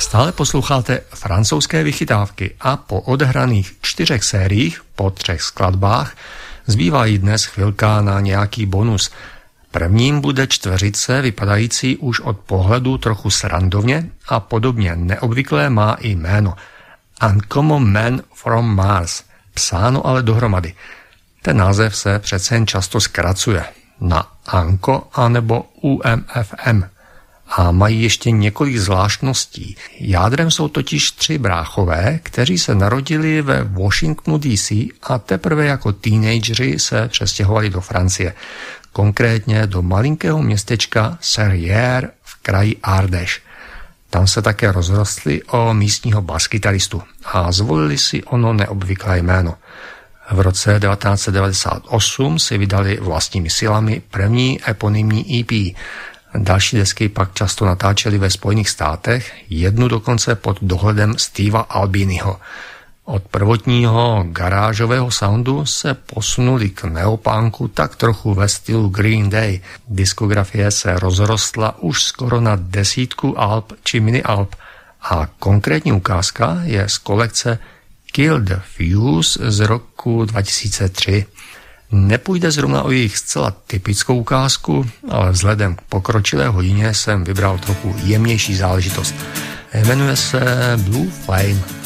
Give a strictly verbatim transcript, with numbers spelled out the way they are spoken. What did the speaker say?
Stále posloucháte francouzské vychytávky a po odehraných čtyřech sériích, po třech skladbách, zbývá jí dnes chvilka na nějaký bonus. Prvním bude čtveřice vypadající už od pohledu trochu srandovně a podobně neobvyklé má i jméno. Uncommon Man from Mars, psáno ale dohromady. Ten název se přece jen často zkracuje na Anko anebo U M F M. A mají ještě několik zvláštností. Jádrem jsou totiž tři bráchové, kteří se narodili ve Washingtonu D C a teprve jako teenageři se přestěhovali do Francie. Konkrétně do malinkého městečka Serrières v kraji Ardèche. Tam se také rozrostli o místního baskytaristu a zvolili si ono neobvyklé jméno. V roce devatenáct set devadesát osm si vydali vlastními silami první eponymní E P. Další desky pak často natáčeli ve Spojených státech, jednu dokonce pod dohledem Steva Albiniho. Od prvotního garážového soundu se posunuli k neopánku tak trochu ve stylu Green Day. Diskografie se rozrostla už skoro na desítku alb či mini-alb a konkrétní ukázka je z kolekce Kill the Fuse z roku dva tisíce tři. Nepůjde zrovna o jejich zcela typickou ukázku, ale vzhledem k pokročilé hodině jsem vybral trochu jemnější záležitost. Jmenuje se Blue Flame.